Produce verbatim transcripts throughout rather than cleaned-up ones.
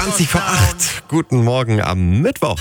zwanzig vor acht. Guten Morgen am Mittwoch.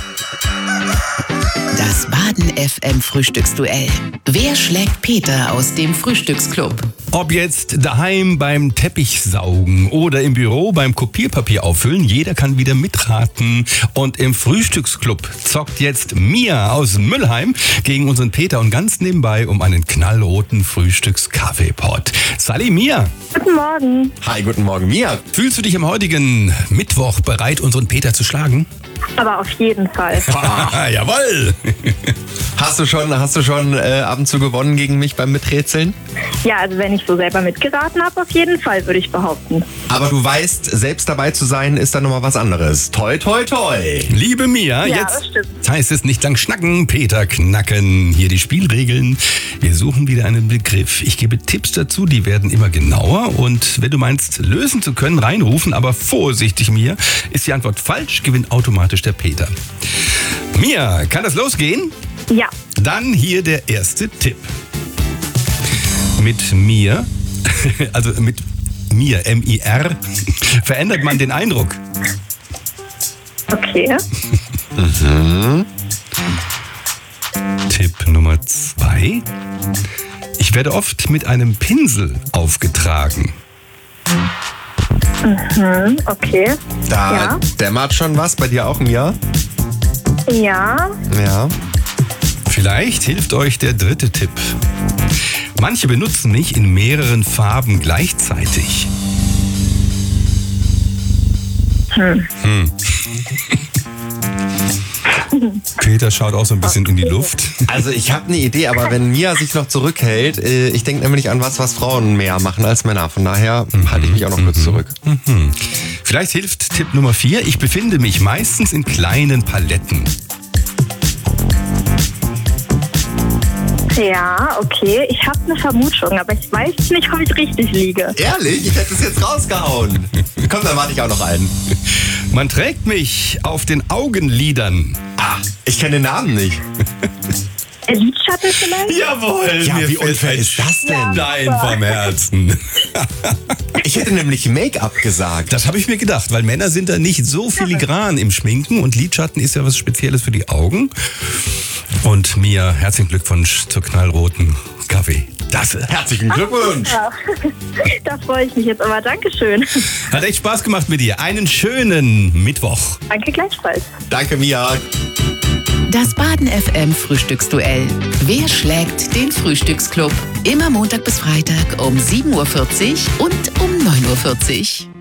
Das Baden F M Frühstücksduell. Wer schlägt Peter aus dem Frühstücksclub? Ob jetzt daheim beim Teppichsaugen oder im Büro beim Kopierpapier auffüllen, jeder kann wieder mitraten. Und im Frühstücksclub zockt jetzt Mia aus Müllheim gegen unseren Peter und ganz nebenbei um einen knallroten Frühstückskaffeepot. Sali, Mia. Guten Morgen. Hi, guten Morgen, Mia. Fühlst du dich am heutigen Mittwoch bereit, unseren Peter zu schlagen? Aber auf jeden Fall. Ah, jawohl! Hast du schon, hast du schon äh, ab und zu gewonnen gegen mich beim Miträtseln? Ja, also wenn ich so selber mitgeraten habe, auf jeden Fall, würde ich behaupten. Aber du weißt, selbst dabei zu sein, ist dann nochmal was anderes. Toi, toi, toi. Liebe Mia, Ja, jetzt das stimmt. heißt es nicht lang schnacken, Peter knacken. Hier die Spielregeln. Wir suchen wieder einen Begriff. Ich gebe Tipps dazu, die werden immer genauer. Und wenn du meinst, lösen zu können, reinrufen. Aber vorsichtig, Mia, ist die Antwort falsch, gewinnt automatisch der Peter. Mia, kann das losgehen? Ja. Dann hier der erste Tipp. Mit mir, also mit mir, M I R, verändert man den Eindruck. Okay. Mhm. Tipp Nummer zwei. Ich werde oft mit einem Pinsel aufgetragen. Mhm, okay. Da Ja. dämmert schon was. Bei dir auch, Mia? Ja. Ja. Vielleicht hilft euch der dritte Tipp. Manche benutzen mich in mehreren Farben gleichzeitig. Hm. Hm. Peter schaut auch so ein bisschen in die Luft. Also ich habe eine Idee, aber wenn Mia sich noch zurückhält, äh, ich denke nämlich an was, was Frauen mehr machen als Männer. Von daher mhm. halte ich mich auch noch kurz zurück. Mhm. Vielleicht hilft Tipp Nummer vier. Ich befinde mich meistens in kleinen Paletten. Ja, okay. Ich habe eine Vermutung, aber ich weiß nicht, ob ich richtig liege. Ehrlich? Ich hätte es jetzt rausgehauen. Komm, dann warte ich auch noch einen. Man trägt mich auf den Augenlidern. Ah, ich kenne den Namen nicht. Der Lidschatten vielleicht? Jawohl, Ja, mir wie fällt unfair ein ist das denn? Stein vom Herzen. Ich hätte nämlich Make-up gesagt. Das habe ich mir gedacht, weil Männer sind da nicht so filigran im Schminken und Lidschatten ist ja was Spezielles für die Augen. Und Mia, herzlichen Glückwunsch zur knallroten Kaffeetasse. Herzlichen Glückwunsch. Ja. Da freue ich mich jetzt aber. Dankeschön. Hat echt Spaß gemacht mit dir. Einen schönen Mittwoch. Danke gleichfalls. Danke, Mia. Das Baden F M Frühstücksduell. Wer schlägt den Frühstücksclub? Immer Montag bis Freitag um sieben Uhr vierzig und um neun Uhr vierzig.